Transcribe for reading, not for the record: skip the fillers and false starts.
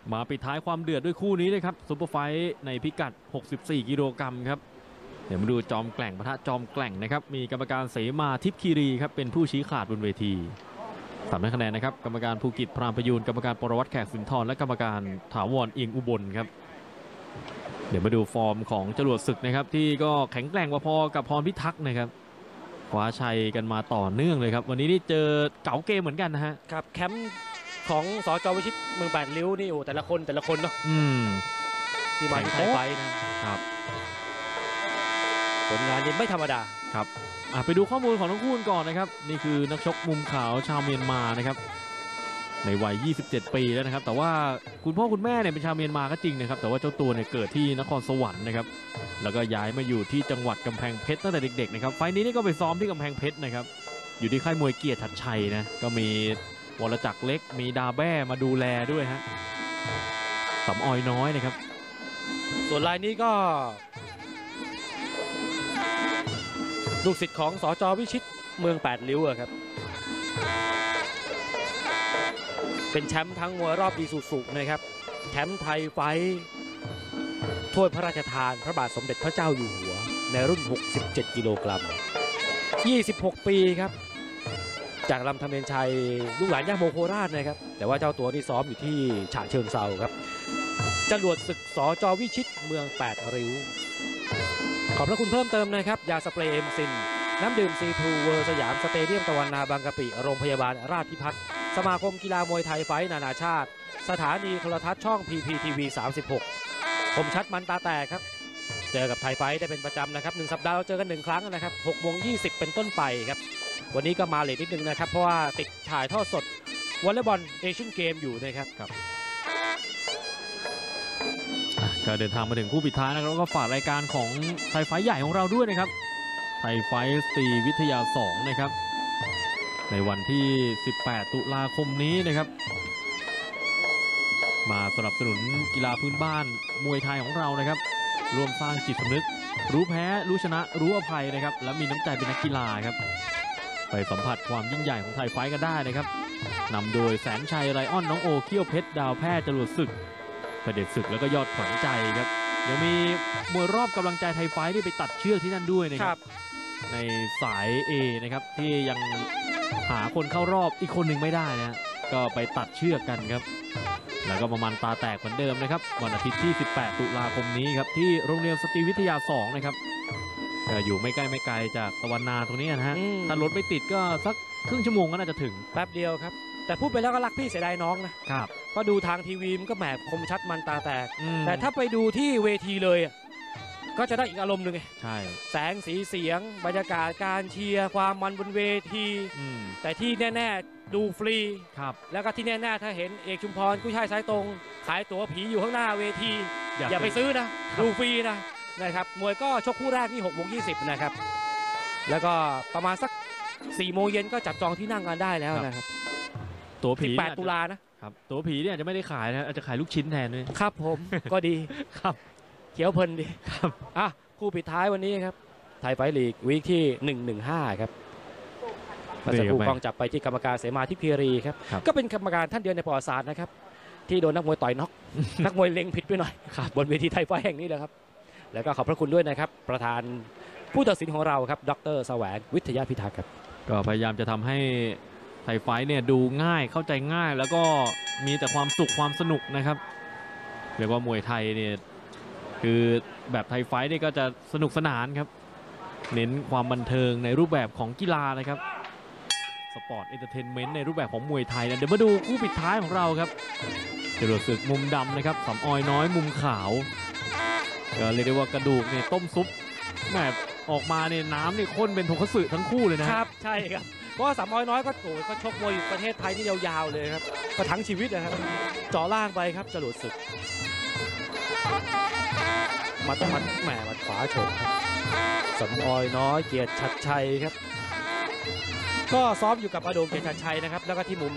มาปิดท้ายความเดือดด้วยคู่นี้นะครับซุปเปอร์ไฟท์ในพิกัด64กิโลกรัมครับเดี๋ยวมาดูจอมแกล่งปะทะจอมแกล่งนะครับมีกรรมการเสมาทิพย์คีรีครับเป็นผู้ชี้ขาดบนเวที3คะแนนนะครับกรรมการภูกิจพรามประยูนกรรมการปรวัตรแขกสุนทรและกรรมการถาวรเอียงอุบลครับเดี๋ยวมาดูฟอร์มของจรวดศึกนะครับที่ก็แข็งแกร่งพอๆกับพรพิทักษ์นะครับคว้าชัยกันมาต่อเนื่องเลยครับวันนี้นี่เจอเก๋าเกมเหมือนกันนะฮะครับแคมป์ของสจ.วิชิตเมืองแปดริ้วนี่โอ้แต่ละคนเนาะที่มาที่ไทยไฟนะครับผลงานนี้ไม่ธรรมดาครับไปดูข้อมูลของทั้งคู่ก่อนนะครับนี่คือนักชกมุมขาวชาวเมียนมานะครับในวัย27 ปีแล้วนะครับแต่ว่าคุณพ่อคุณแม่เนี่ยเป็นชาวเมียนมาก็จริงนะครับแต่ว่าเจ้าตัวเนี่ยเกิดที่นครสวรรค์นะครับแล้วก็ย้ายมาอยู่ที่จังหวัดกำแพงเพชรตั้งแต่เด็กๆนะครับไฟล์นี้นี่ก็ไปซ้อมที่กำแพงเพชรนะครับอยู่ที่ค่ายมวยเกียรติชัดชัยนะก็มีวรจักรเล็กมีดาแบ้มาดูแลด้วยฮะสำออยน้อยนะครับส่วนรายนี้ก็ลูกศิษย์ของสจ.วิชิตเมืองแปดริ้วครับเป็นแชมป์ทั้งมวยรอบอีซูซุนะครับแชมป์ไทยไฟท์ถ้วยพระราชทานพระบาทสมเด็จพระเจ้าอยู่หัวในรุ่น67กิโลกรัม26 ปีครับจากลำธเมนชัยลูกหลานย่าโมโคราชนะครับแต่ว่าเจ้าตัวนี่ซ้อมอยู่ที่ฉะเชิงเทราครับจรวดศึกสจ.วิชิตเมืองแปดริ้วขอบพระคุณเพิ่มเติมนะครับยาสเปรย์เอ็มซินน้ำดื่มซีทูเวอร์สยามสเตเดียมตะวันนาบางกะปิโรงพยาบาลราชพิพัฒน์สมาคมกีฬามวยไทยไฟท์นานาชาติสถานีโทรทัศน์ช่อง PPTV 36คมชัดมันตาแตกครับเจอกับไทยไฟท์ได้เป็นประจำนะครับ1สัปดาห์เราเจอกัน1ครั้งนะครับ6:20เป็นต้นไปครับวันนี้ก็มาเลทนิดนึงนะครับเพราะว่าติดถ่ายทอดสดวอลเลย์บอลเอเชียนเกมอยู่นะครับก็เดินทางมาถึงคู่ปิดท้ายนะครับแล้วก็ฝากรายการของไทยไฟท์ใหญ่ของเราด้วยนะครับไทยไฟท์สตรีวิทยา2นะครับในวันที่18ตุลาคมนี้นะครับมาสนับสนุนกีฬาพื้นบ้านมวยไทยของเรานะครับร่วมสร้างจิตสำนึกรู้แพ้รู้ชนะรู้อภัยนะครับและมีน้ำใจเป็นนักกีฬาครับไปสัมผัสความยิ่งใหญ่ของไทยไฟท์กันได้นะครับนำโดยแสนชัยไรออนน้องโอเขี้ยวเพชรดาวแพทย์จรวดศึกเผด็จศึกแล้วก็ยอดขวัญใจครับยังมีมวยรอบกำลังใจไทยไฟท์ที่ไปตัดเชือกที่นั่นด้วยนะครับในสาย A นะครับที่ยังหาคนเข้ารอบอีกคนหนึ่งไม่ได้นะก็ไปตัดเชือกกันครับแล้วก็ประมาณตาแตกเหมือนเดิมนะครับวันอาทิตย์ที่18ตุลาคมนี้ครับที่โรงเรียนสตรีวิทยา2นะครับก็อยู่ไม่ใกล้ไม่ไกลจากตะวันนาตรงนี้นะฮะถ้ารถไม่ติดก็สักครึ่งชั่วโมงก็น่าจะถึงแป๊บเดียวครับแต่พูดไปแล้วก็รักพี่เสียดายน้องนะครับเพราะดูทางทีวีมันก็แหมคมชัดมันตาแตกแต่ถ้าไปดูที่เวทีเลยก็จะได้อีกอารมณ์หนึ่งไงใช่แสงสีเสียงบรรยากาศการเชียร์ความมันบนเวทีแต่ที่แน่ๆดูฟรีครับแล้วก็ที่แน่ๆถ้าเห็นเอกชุมพรกุ้ยช่ายสายตรงขายตั๋วผีอยู่ข้างหน้าเวทีอย่าไปซื้อนะดูฟรีนะครับมวยก็ชกคู่แรกที่6:20นะครับแล้วก็ประมาณสัก4 โมงเย็นก็จับจองที่นั่งกันได้แล้วนะครับตั๋วผี 18ตุลานะครับตั๋วผีเนี่ยจะไม่ได้ขายนะอาจจะขายลูกชิ้นแทนด้วยครับผมก็ดีครับเขียวเพลินดีครับคู่ปิดท้ายวันนี้ครับไทยไฟท์ลีกวีคที่115ครับมาจากผู้กองจับไปที่กรรมการเสมาทิพย์คีรีครับก็เป็นกรรมการท่านเดียวในประวัติศาสตร์นะครับที่โดนนักมวยต่อยน็อกนักมวยเล็งผิดไปหน่อยบนเวทีไทยไฟท์แห่งนี้แหละครับแล้วก็ขอบพระคุณด้วยนะครับประธานผู้ตัดสินของเราครับดร.แสวงวิทยาพิทักษ์ครับก็พยายามจะทำให้ไทยไฟท์เนี่ยดูง่ายเข้าใจง่ายแล้วก็มีแต่ความสุขความสนุกนะครับเรียกว่ามวยไทยเนี่ยคือแบบไทยไฟท์นี่ก็จะสนุกสนานครับเน้นความบันเทิงในรูปแบบของกีฬานะครับสปอร์ตเอนเตอร์เทนเมนต์ในรูปแบบของมวยไทยนะเดี๋ยวมาดูคู่ปิดท้ายของเราครับจรวดศึกมุมดำนะครับสำออยน้อยมุมขาวก็เรียกได้ว่ากระดูกเนี่ยต้มซุปแหมออกมาเนี่ยน้ำนี่ข้นเป็นโทคัตสึทั้งคู่เลยนะครับใช่ครับเพราะว่าสำออยน้อยก็โอ้ก็ชกมวยอยู่ประเทศไทยนี่ยาวๆเลยครับก็ทั้งชีวิตนะครับเจาะล่างไปครับจรวดศึกมาต้องมันแหมมันขวาโฉบสำออยน้อยเกียรติชัดชัยครับก็ซ้อมอยู่กับอโดมเกียรติชัดชัยนะครับแล้วก็ที่มุม